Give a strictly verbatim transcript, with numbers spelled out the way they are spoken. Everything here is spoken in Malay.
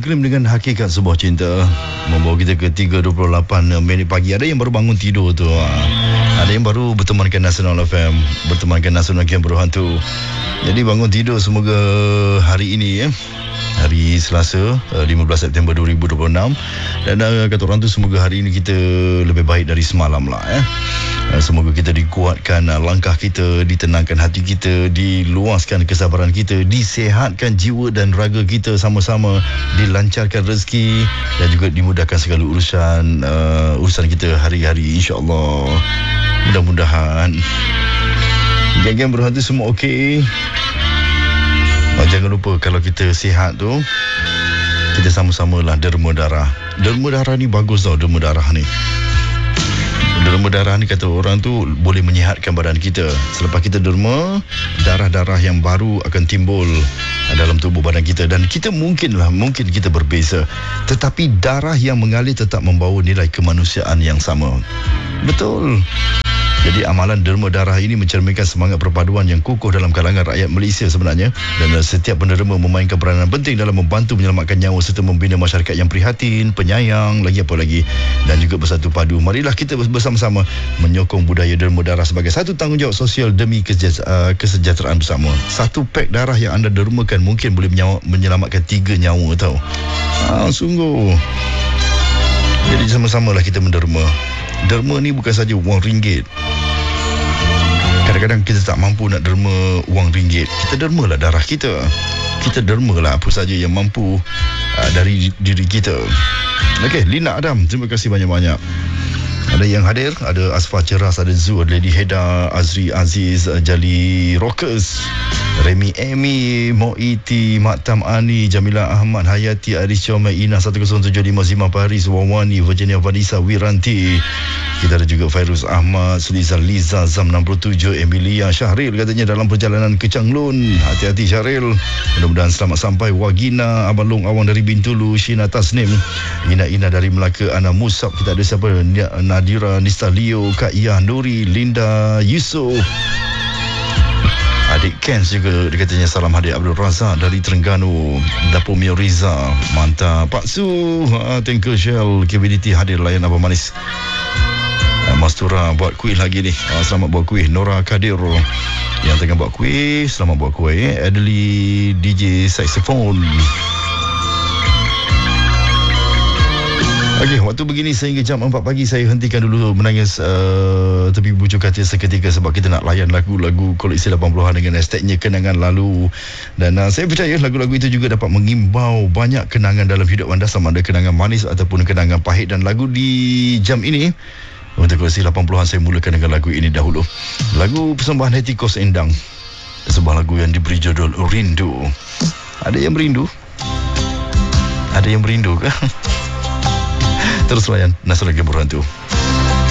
Iklim dengan hakikat sebuah cinta membawa kita ke tiga dua puluh lapan minit pagi. Ada yang baru bangun tidur tu, ada yang baru bertemankan Nasional F M, bertemankan Nasional Camp Berhantu. Jadi bangun tidur, semoga hari ini ya, hari Selasa lima belas September dua ribu dua puluh enam, dan uh, kata orang tu semoga hari ini kita lebih baik dari semalam lah ya. Uh, semoga kita dikuatkan uh, langkah kita, ditenangkan hati kita, diluaskan kesabaran kita, disehatkan jiwa dan raga kita sama-sama, dilancarkan rezeki dan juga dimudahkan segala urusan uh, urusan kita hari-hari, insya-Allah. Mudah-mudahan geng-geng berhati semua okey. Oh, jangan lupa kalau kita sihat tu, kita sama-samalah derma darah. Derma darah ni bagus tau, derma darah ni. Derma darah ni kata orang tu boleh menyihatkan badan kita. Selepas kita derma, darah-darah yang baru akan timbul dalam tubuh badan kita. Dan kita mungkinlah, mungkin kita berbeza, tetapi darah yang mengalir tetap membawa nilai kemanusiaan yang sama. Betul. Jadi amalan derma darah ini mencerminkan semangat perpaduan yang kukuh dalam kalangan rakyat Malaysia sebenarnya, dan setiap penderma memainkan peranan penting dalam membantu menyelamatkan nyawa serta membina masyarakat yang prihatin, penyayang, lagi apa lagi, dan juga bersatu padu. Marilah kita bersama-sama menyokong budaya derma darah sebagai satu tanggungjawab sosial demi kesejahteraan bersama. Satu pek darah yang anda dermakan mungkin boleh menyelamatkan tiga nyawa tau. Ha, sungguh. Jadi sama-samalah kita menderma. Derma ni bukan saja wang ringgit. Kadang-kadang kita tak mampu nak derma wang ringgit, kita dermalah darah kita. Kita dermalah apa saja yang mampu uh, dari diri kita. Okey, Lina Adam, terima kasih banyak-banyak. Ada yang hadir, ada Asfa Ceras, ada Zu, ada Lady Heda, Azri Aziz, Jali Rockers, Remy Amy, Moiti, Maktam Ani, Jamila Ahmad, Hayati, Aris Chomai, Ina satu kosong tujuh lima Zima Paris, Wawani, Virginia Vanessa, Wiranti. Kita ada juga Fairuz Ahmad, Suliza Liza, Zam enam puluh tujuh, Emilia Syahril katanya dalam perjalanan ke Changlun. Hati-hati Syahril. Mudah-mudahan selamat sampai. Wagina, Abang Long Awang dari Bintulu, Shina Tasnim, Ina Ina dari Melaka, Ana Musab. Kita ada siapa? Nadira Nistalio, Kak Iyah Nuri, Linda Yusof, adik Ken juga dia katanya salam hadir. Abdul Razak dari Terengganu, Dapur Mio Riza, mantap. Pak Su, ha, thank you Shell, K B D T hadir layan Abang Manis. Mastura buat kuih lagi ni, ha, selamat buat kuih. Nora Kadir yang tengah buat kuih, selamat buat kuih. Adeli D J saxophone. Okey, waktu begini sehingga jam empat pagi saya hentikan dulu menangis uh, tepi bujuk kaca seketika, sebab kita nak layan lagu-lagu koleksi lapan puluhan dengan hashtagnya kenangan lalu. Dan uh, saya percaya lagu-lagu itu juga dapat mengimbau banyak kenangan dalam hidup anda, sama ada kenangan manis ataupun kenangan pahit. Dan lagu di jam ini untuk koleksi lapan puluhan saya mulakan dengan lagu ini dahulu. Lagu persembahan Hetty Koes Endang, sebuah lagu yang diberi judul Rindu. Ada yang merindu? Ada yang merindu ke? Terus layan Nasional Camp Berhantu.